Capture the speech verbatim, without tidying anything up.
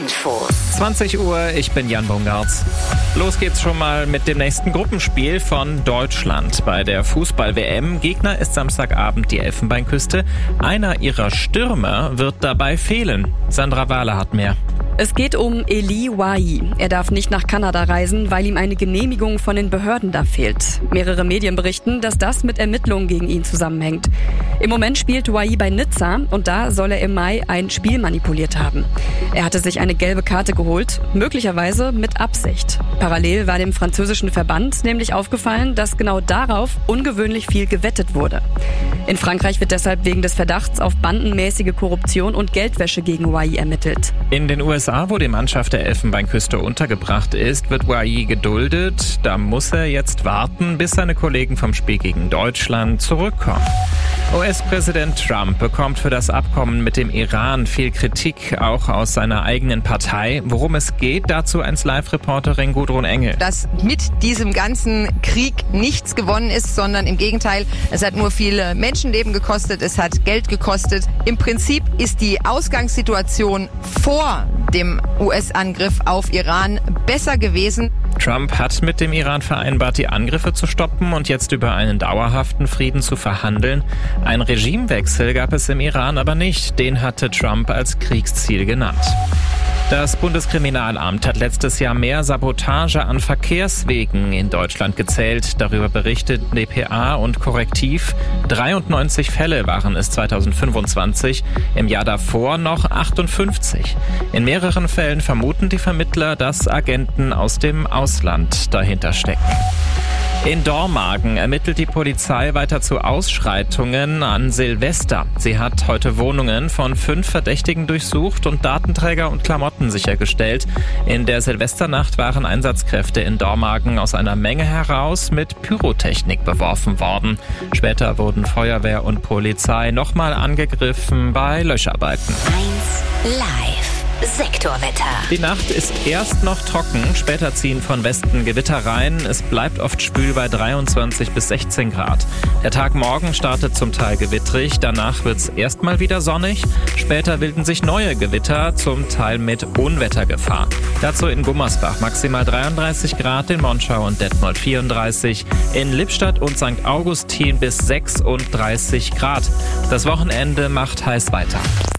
Infos. zwanzig Uhr, ich bin Jan Bungartz. Los geht's schon mal mit dem nächsten Gruppenspiel von Deutschland. Bei der Fußball-W M. Gegner ist Samstagabend die Elfenbeinküste. Einer ihrer Stürmer wird dabei fehlen. Sandra Wahler hat mehr. Es geht um Eli Wahi. Er darf nicht nach Kanada reisen, weil ihm eine Genehmigung von den Behörden da fehlt. Mehrere Medien berichten, dass das mit Ermittlungen gegen ihn zusammenhängt. Im Moment spielt Wahi bei Nizza und da soll er im Mai ein Spiel manipuliert haben. Er hatte sich eine gelbe Karte geholt, möglicherweise mit Absicht. Parallel war dem französischen Verband nämlich aufgefallen, dass genau darauf ungewöhnlich viel gewettet wurde. In Frankreich wird deshalb wegen des Verdachts auf bandenmäßige Korruption und Geldwäsche gegen Wahi ermittelt. In den U S A, wo die Mannschaft der Elfenbeinküste untergebracht ist, wird Wahi geduldet. Da muss er jetzt warten, bis seine Kollegen vom Spiel gegen Deutschland zurückkommen. U S-Präsident Trump bekommt für das Abkommen mit dem Iran viel Kritik, auch aus seiner eigenen Partei. Worum es geht, dazu eins Live-Reporterin Gudrun Engel. Dass mit diesem ganzen Krieg nichts gewonnen ist, sondern im Gegenteil, es hat nur viele Menschenleben gekostet, es hat Geld gekostet. Im Prinzip ist die Ausgangssituation vor dem U S-Angriff auf Iran besser gewesen. Trump hat mit dem Iran vereinbart, die Angriffe zu stoppen und jetzt über einen dauerhaften Frieden zu verhandeln. Ein Regimewechsel gab es im Iran aber nicht. Den hatte Trump als Kriegsziel genannt. Das Bundeskriminalamt hat letztes Jahr mehr Sabotage an Verkehrswegen in Deutschland gezählt. Darüber berichtet D P A und Korrektiv. dreiundneunzig Fälle waren es zweitausendfünfundzwanzig, im Jahr davor noch achtundfünfzig. In mehreren Fällen vermuten die Vermittler, dass Agenten aus dem Ausland dahinter stecken. In Dormagen ermittelt die Polizei weiter zu Ausschreitungen an Silvester. Sie hat heute Wohnungen von fünf Verdächtigen durchsucht und Datenträger und Klamotten sichergestellt. In der Silvesternacht waren Einsatzkräfte in Dormagen aus einer Menge heraus mit Pyrotechnik beworfen worden. Später wurden Feuerwehr und Polizei nochmal angegriffen bei Löscharbeiten. eins Live. Sektorwetter. Die Nacht ist erst noch trocken, später ziehen von Westen Gewitter rein. Es bleibt oft schwül bei dreiundzwanzig bis sechzehn Grad. Der Tag morgen startet zum Teil gewittrig, danach wird's erstmal wieder sonnig. Später bilden sich neue Gewitter, zum Teil mit Unwettergefahr. Dazu in Gummersbach maximal dreiunddreißig Grad, in Monschau und Detmold vierunddreißig, in Lippstadt und Sankt Augustin bis sechsunddreißig Grad. Das Wochenende macht heiß weiter.